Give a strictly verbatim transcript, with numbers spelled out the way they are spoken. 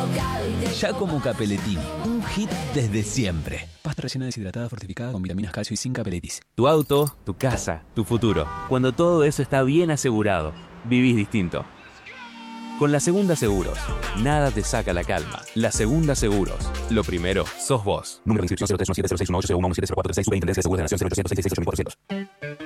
Giacomo Cappellettini, un hit desde siempre. Pasta rellena deshidratada fortificada con vitaminas, calcio y zinc Cappelletis. Tu auto, tu casa, tu futuro. Cuando todo eso está bien asegurado, vivís distinto. Con La Segunda Seguros, nada te saca la calma. La Segunda Seguros, lo primero sos vos. Número de inscripción cero tres uno siete cero seis uno ocho cero uno uno siete cero cuatro tres seis. Superintendencia de Seguros de la Nación cero ochocientos seis seis ocho mil cuatrocientos.